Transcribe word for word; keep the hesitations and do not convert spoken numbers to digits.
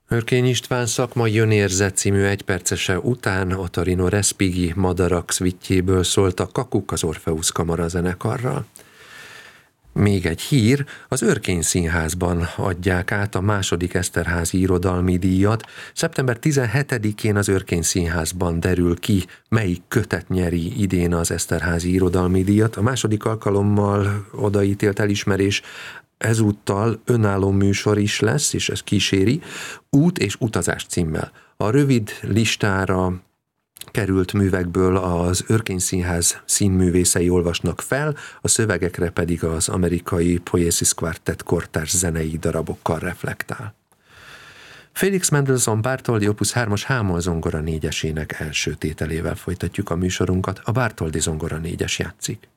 Örkény István szakmai önérzet című egypercese után a Torino Respighi Madarak szvittjéből szólt a Kakuk az Orpheus Kamara zenekarral. Még egy hír, az Örkény Színházban adják át a második Eszterházy irodalmi díjat. szeptember tizenhetedikén az Örkény Színházban derül ki, melyik kötet nyeri idén az Eszterházy irodalmi díjat. A második alkalommal odaítélt elismerés ezúttal önálló műsor is lesz, és ez kíséri, Út és utazás címmel. A rövid listára került művekből az Örkény Színház színművészei olvasnak fel, a szövegekre pedig az amerikai Poiesis Quartet kortárs zenei darabokkal reflektál. Félix Mendelssohn Bartholdy Opus hármas H-moll zongora négyesének első tételével folytatjuk a műsorunkat, a Bartholdy zongora négyes játszik.